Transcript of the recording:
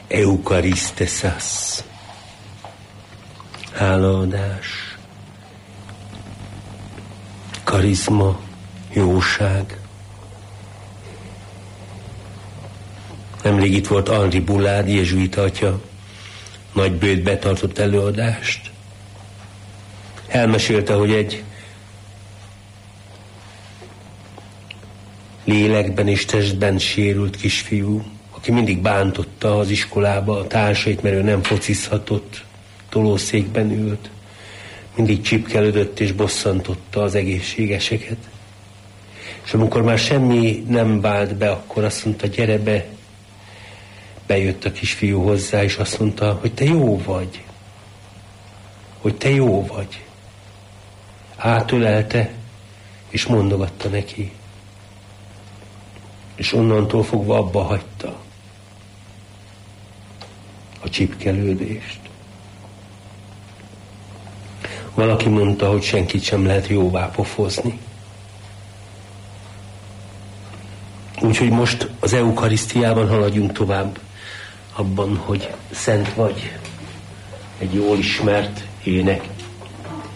Euchariszteszász. Hálaadás, karizma, jóság. Nemrég itt volt Henri Boulard, jezsuita atya, Nagybőjtbe tartott előadást. Elmesélte, hogy egy lélekben és testben sérült kisfiú, aki mindig bántotta az iskolába a társait, mert ő nem focizhatott, tolószékben ült, mindig csipkelődött és bosszantotta az egészségeseket. És amikor már semmi nem vált be, akkor azt mondta, gyere be. Bejött a kisfiú hozzá, és azt mondta, hogy te jó vagy. Hogy te jó vagy. Átölelte, és mondogatta neki. És onnantól fogva abba hagyta a csipkelődést. Valaki mondta, hogy senkit sem lehet jóvá pofozni. Úgyhogy most az eukarisztiában haladjunk tovább abban, hogy szent vagy, egy jól ismert ének